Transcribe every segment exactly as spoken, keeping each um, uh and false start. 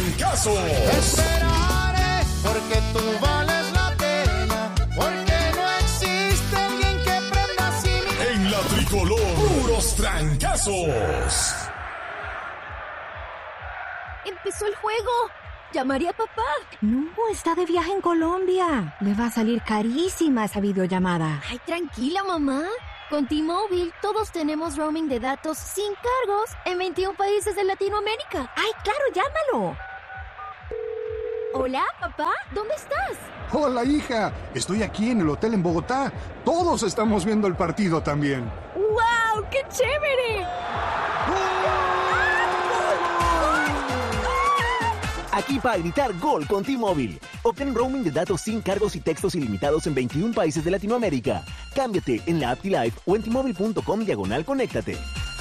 trancazo. Te esperaré porque tú vales la pena, porque no existe alguien que prenda así mi... En la tricolor, puros trancazos. Empezó el juego. ¿Llamaré a papá? No, está de viaje en Colombia. Le va a salir carísima esa videollamada. Ay, tranquila, mamá. Con T-Mobile todos tenemos roaming de datos sin cargos en veintiún países de Latinoamérica. ¡Ay, claro, llámalo! Hola, papá. ¿Dónde estás? Hola, hija. Estoy aquí en el hotel en Bogotá. Todos estamos viendo el partido también. ¡Wow! ¡Qué chévere! Aquí para gritar gol con T-Mobile. Obtén roaming de datos sin cargos y textos ilimitados en veintiún países de Latinoamérica. Cámbiate en la app T-Life o en T-Mobile punto com diagonal conéctate.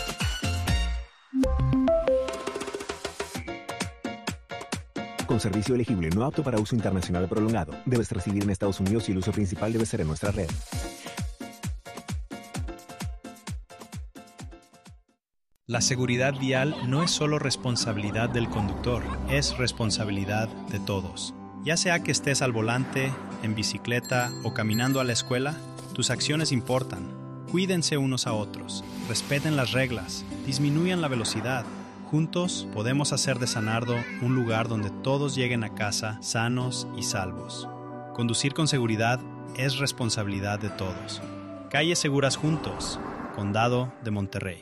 Con servicio elegible no apto para uso internacional prolongado. Debes residir en Estados Unidos y el uso principal debe ser en nuestra red. La seguridad vial no es solo responsabilidad del conductor, es responsabilidad de todos. Ya sea que estés al volante, en bicicleta o caminando a la escuela, tus acciones importan. Cuídense unos a otros, respeten las reglas, disminuyan la velocidad. Juntos podemos hacer de San Nardo un lugar donde todos lleguen a casa sanos y salvos. Conducir con seguridad es responsabilidad de todos. Calles seguras juntos, Condado de Monterrey.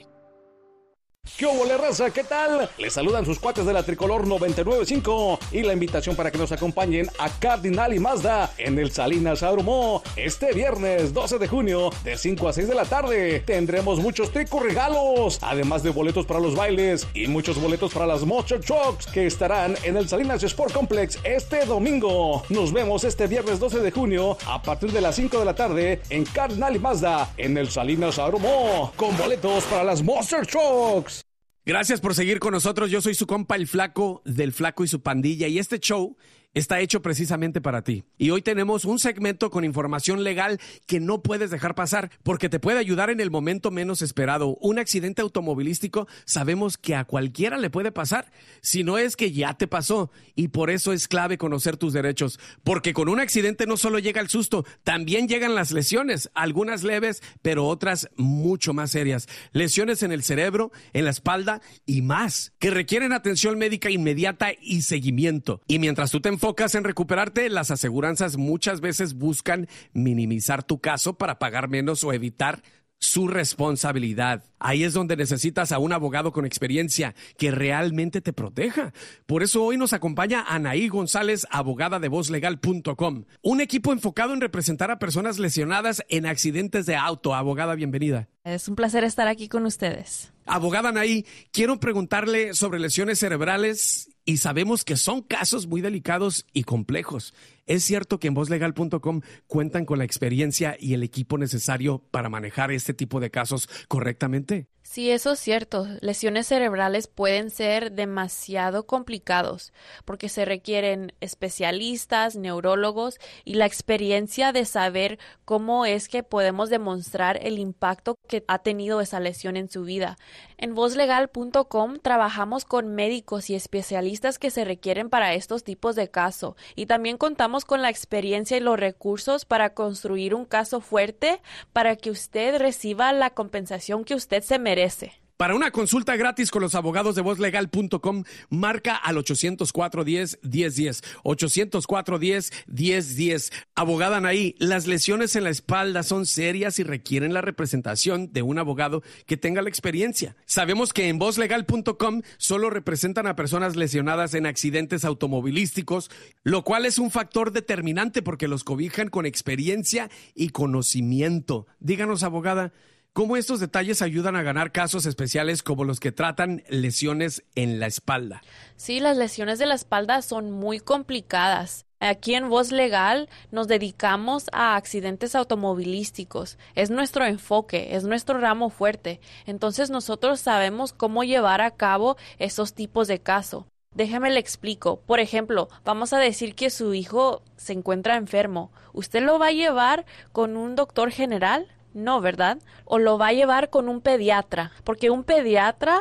¿Qué hubo, raza? ¿Qué tal? Les saludan sus cuates de la Tricolor noventa y nueve punto cinco y la invitación para que nos acompañen a Cardinal y Mazda en el Salinas Abrumó este viernes doce de junio de cinco a seis de la tarde. Tendremos muchos tricos regalos, además de boletos para los bailes y muchos boletos para las Monster Trucks que estarán en el Salinas Sport Complex este domingo. Nos vemos este viernes doce de junio a partir de las cinco de la tarde en Cardinal y Mazda en el Salinas Abrumó con boletos para las Monster Trucks. Gracias por seguir con nosotros. Yo soy su compa el Flaco del Flaco y su pandilla y este show está hecho precisamente para ti. Y hoy tenemos un segmento con información legal que no puedes dejar pasar porque te puede ayudar en el momento menos esperado. Un accidente automovilístico sabemos que a cualquiera le puede pasar, si no es que ya te pasó. Y por eso es clave conocer tus derechos, porque con un accidente no solo llega el susto, también llegan las lesiones, algunas leves, pero otras mucho más serias. Lesiones en el cerebro, en la espalda y más, que requieren atención médica inmediata y seguimiento. Y mientras tú te enfocas en recuperarte, las aseguranzas muchas veces buscan minimizar tu caso para pagar menos o evitar su responsabilidad. Ahí es donde necesitas a un abogado con experiencia que realmente te proteja. Por eso hoy nos acompaña Anaí González, abogada de voz legal punto com. Un equipo enfocado en representar a personas lesionadas en accidentes de auto. Abogada, bienvenida. Es un placer estar aquí con ustedes. Abogada Anaí, quiero preguntarle sobre lesiones cerebrales y sabemos que son casos muy delicados y complejos. ¿Es cierto que en voz legal punto com cuentan con la experiencia y el equipo necesario para manejar este tipo de casos correctamente? Sí, eso es cierto. Lesiones cerebrales pueden ser demasiado complicados porque se requieren especialistas, neurólogos y la experiencia de saber cómo es que podemos demostrar el impacto que ha tenido esa lesión en su vida. En voz legal punto com trabajamos con médicos y especialistas que se requieren para estos tipos de casos y también contamos con la experiencia y los recursos para construir un caso fuerte para que usted reciba la compensación que usted se merece. Para una consulta gratis con los abogados de voz legal punto com, marca al ochocientos cuatro, diez, diez, diez. ochocientos cuatro, diez, diez, diez. Abogada Anaí, las lesiones en la espalda son serias y requieren la representación de un abogado que tenga la experiencia. Sabemos que en voz legal punto com solo representan a personas lesionadas en accidentes automovilísticos, lo cual es un factor determinante porque los cobijan con experiencia y conocimiento. Díganos, abogada, ¿cómo estos detalles ayudan a ganar casos especiales como los que tratan lesiones en la espalda? Sí, las lesiones de la espalda son muy complicadas. Aquí en Voz Legal nos dedicamos a accidentes automovilísticos. Es nuestro enfoque, es nuestro ramo fuerte. Entonces nosotros sabemos cómo llevar a cabo esos tipos de casos. Déjeme le explico. Por ejemplo, vamos a decir que su hijo se encuentra enfermo. ¿Usted lo va a llevar con un doctor general? No, ¿verdad? O lo va a llevar con un pediatra, porque un pediatra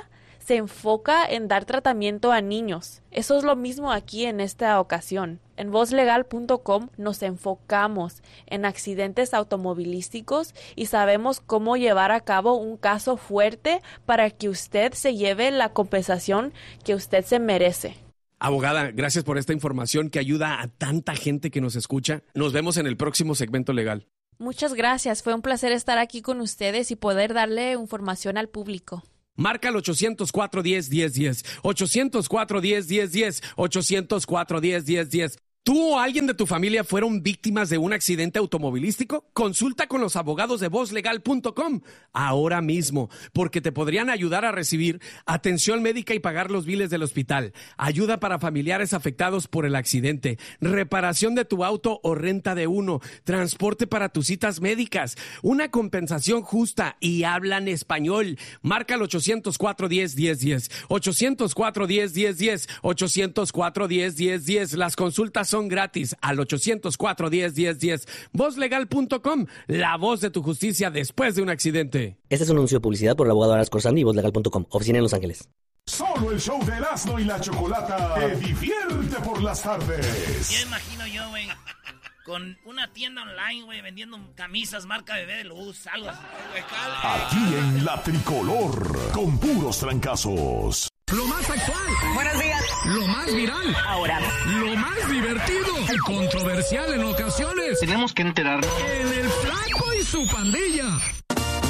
se enfoca en dar tratamiento a niños. Eso es lo mismo aquí en esta ocasión. En voz legal punto com nos enfocamos en accidentes automovilísticos y sabemos cómo llevar a cabo un caso fuerte para que usted se lleve la compensación que usted se merece. Abogada, gracias por esta información que ayuda a tanta gente que nos escucha. Nos vemos en el próximo segmento legal. Muchas gracias. Fue un placer estar aquí con ustedes y poder darle información al público. Marca al ochocientos cuatro diez diez diez. ochocientos cuatro diez diez diez. ochocientos cuatro diez diez diez. ¿Tú o alguien de tu familia fueron víctimas de un accidente automovilístico? Consulta con los abogados de voz legal punto com ahora mismo, porque te podrían ayudar a recibir atención médica y pagar los biles del hospital, ayuda para familiares afectados por el accidente, reparación de tu auto o renta de uno, transporte para tus citas médicas, una compensación justa y hablan español. Marca al ochocientos cuatro diez diez diez. ochocientos cuatro diez diez diez. ochocientos cuatro diez diez diez. Las consultas son Son gratis al ochocientos cuatro diez diez diez. voz legal punto com, la voz de tu justicia después de un accidente. Este es un anuncio de publicidad por el abogado Aras Corsandi y voz legal punto com, oficina en Los Ángeles. Solo el show de Erasmo y la Chocolata te divierte por las tardes. Ya imagino yo, güey, con una tienda online, güey, vendiendo camisas marca Bebé de Luz, algo así. Aquí en La Tricolor, con puros trancazos. Lo más actual. Buenos días. Lo más viral. Ahora. Lo más divertido. Y controversial en ocasiones. Tenemos que enterarnos. En el Flaco y su pandilla.